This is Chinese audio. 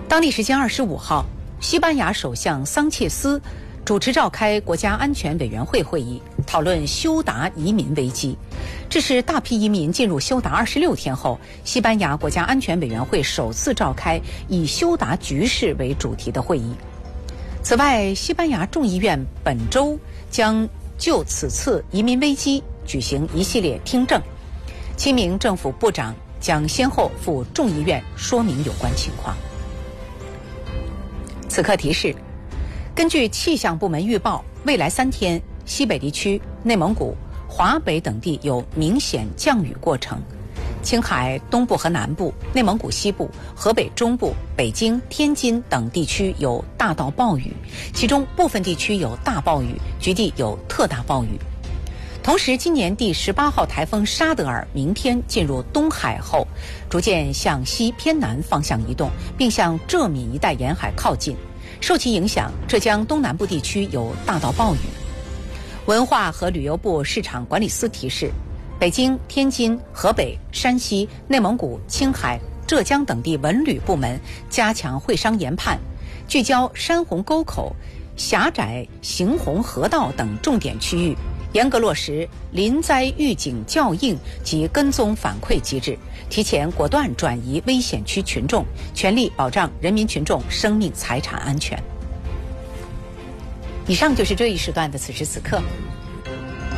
当地时间25号，西班牙首相桑切斯主持召开国家安全委员会会议，讨论休达移民危机。这是大批移民进入休达26天后，西班牙国家安全委员会首次召开以休达局势为主题的会议。此外，西班牙众议院本周将就此次移民危机举行一系列听证，7名政府部长将先后赴众议院说明有关情况。此刻提示：根据气象部门预报，未来3天，西北地区、内蒙古、华北等地有明显降雨过程，青海东部和南部、内蒙古西部、河北中部、北京、天津等地区有大到暴雨，其中部分地区有大暴雨，局地有特大暴雨。同时，今年第18号台风沙德尔明天进入东海后，逐渐向西偏南方向移动，并向浙闽一带沿海靠近。受其影响，浙江东南部地区有大到暴雨。文化和旅游部市场管理司提示，北京、天津、河北、山西、内蒙古、青海、浙江等地文旅部门加强会商研判，聚焦山洪沟口、狭窄行洪河道等重点区域，严格落实临灾预警校应及跟踪反馈机制，提前果断转移危险区群众，全力保障人民群众生命财产安全。以上就是这一时段的此时此刻，